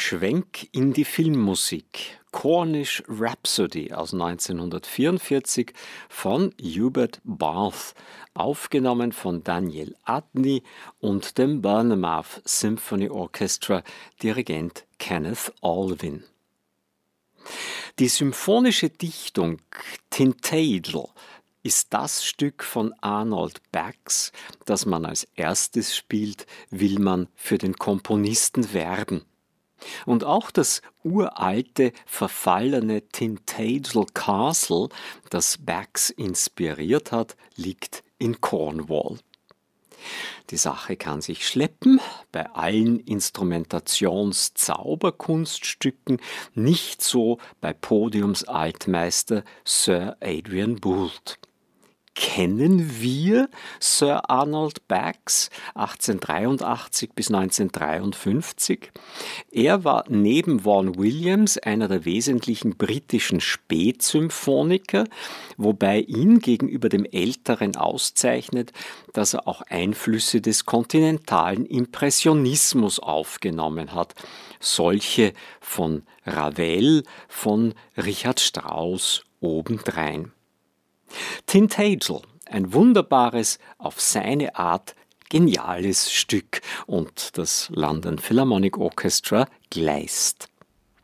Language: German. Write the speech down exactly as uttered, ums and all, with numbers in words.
Schwenk in die Filmmusik. Cornish Rhapsody aus neunzehnhundertvierundvierzig von Hubert Barth, aufgenommen von Daniel Adney und dem Bournemouth Symphony Orchestra, Dirigent Kenneth Alvin. Die symphonische Dichtung Tintagel ist das Stück von Arnold Bax, das man als erstes spielt, will man für den Komponisten werben. Und auch das uralte, verfallene Tintagel Castle, das Bax inspiriert hat, liegt in Cornwall. Die Sache kann sich schleppen, bei allen Instrumentations-Zauberkunststücken, nicht so bei Podiumsaltmeister Sir Adrian Boult. Kennen wir Sir Arnold Bax achtzehnhundertdreiundachtzig bis neunzehnhundertdreiundfünfzig? Er war neben Vaughan Williams einer der wesentlichen britischen Spätsymphoniker, wobei ihn gegenüber dem Älteren auszeichnet, dass er auch Einflüsse des kontinentalen Impressionismus aufgenommen hat, solche von Ravel, von Richard Strauss obendrein. Tintagel, ein wunderbares, auf seine Art geniales Stück, und das London Philharmonic Orchestra gleist.